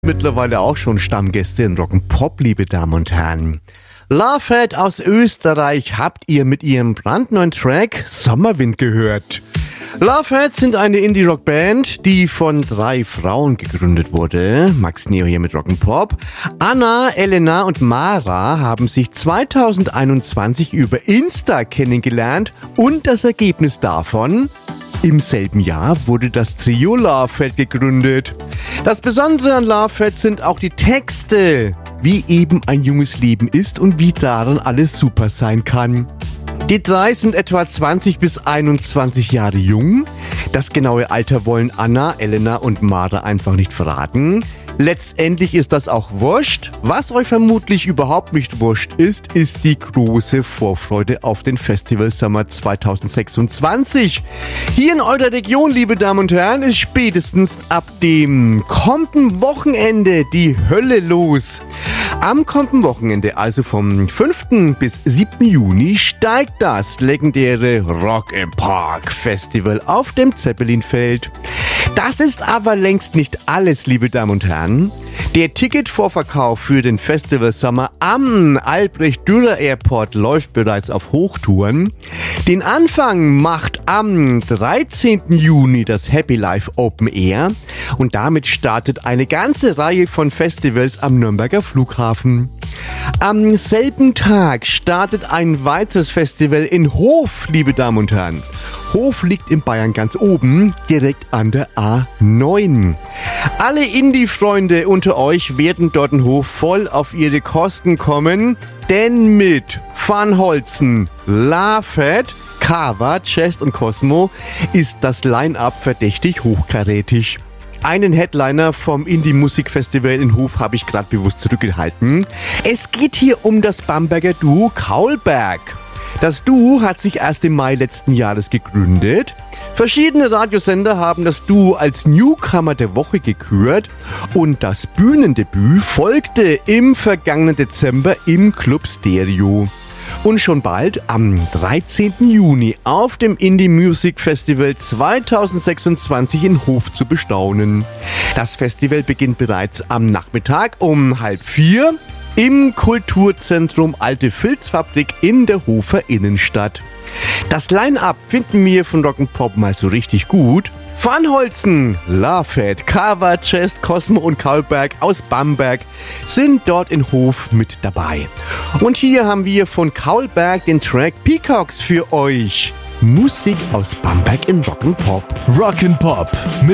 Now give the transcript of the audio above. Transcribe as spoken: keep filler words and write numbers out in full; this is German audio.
Mittlerweile auch schon Stammgäste in Rock'n'Pop, liebe Damen und Herren. Lovehead aus Österreich habt ihr mit ihrem brandneuen Track Sommerwind gehört. Lovehead sind eine Indie-Rock-Band, die von drei Frauen gegründet wurde. Max Neo hier mit Rock'n'Pop. Anna, Elena und Mara haben sich zweitausendeinundzwanzig über Insta kennengelernt und das Ergebnis davon: im selben Jahr wurde das Trio Lovehead gegründet. Das Besondere an Lovehead sind auch die Texte, wie eben ein junges Leben ist und wie daran alles super sein kann. Die drei sind etwa zwanzig bis einundzwanzig Jahre jung. Das genaue Alter wollen Anna, Elena und Mara einfach nicht verraten. Letztendlich ist das auch wurscht. Was euch vermutlich überhaupt nicht wurscht ist, ist die große Vorfreude auf den Festival Sommer zweitausendsechsundzwanzig. Hier in eurer Region, liebe Damen und Herren, ist spätestens ab dem kommenden Wochenende die Hölle los. Am kommenden Wochenende, also vom fünften bis siebten Juni, steigt das legendäre Rock im Park Festival auf dem Zeppelinfeld. Das ist aber längst nicht alles, liebe Damen und Herren. Der Ticketvorverkauf für den Festival Sommer am Albrecht-Dürer Airport läuft bereits auf Hochtouren. Den Anfang macht am dreizehnten Juni das Happy Life Open Air und damit startet eine ganze Reihe von Festivals am Nürnberger Flughafen. Am selben Tag startet ein weiteres Festival in Hof, liebe Damen und Herren. Hof liegt in Bayern ganz oben, direkt an der A neun. Alle Indie-Freunde unter euch werden dort in Hof voll auf ihre Kosten kommen, denn mit Van Holzen, Lovehead, Kava, Chest und Cosmo ist das Line-Up verdächtig hochkarätig. Einen Headliner vom Indie-Musik-Festival in Hof habe ich gerade bewusst zurückgehalten. Es geht hier um das Bamberger Duo Kaulberg. Das Duo hat sich erst im Mai letzten Jahres gegründet. Verschiedene Radiosender haben das Duo als Newcomer der Woche gekürt und das Bühnendebüt folgte im vergangenen Dezember im Club Stereo. Und schon bald am dreizehnten Juni auf dem Indie Music Festival zweitausendsechsundzwanzig in Hof zu bestaunen. Das Festival beginnt bereits am Nachmittag um halb vier im Kulturzentrum Alte Filzfabrik in der Hofer Innenstadt. Das Line-Up finden wir von Rock'n'Pop mal so richtig gut. Van Holzen, Lovehead, Kava, Chest, Cosmo und Kaulberg aus Bamberg sind dort in Hof mit dabei. Und hier haben wir von Kaulberg den Track Peacocks für euch. Musik aus Bamberg in Rock'n'Pop. Rock'n'Pop.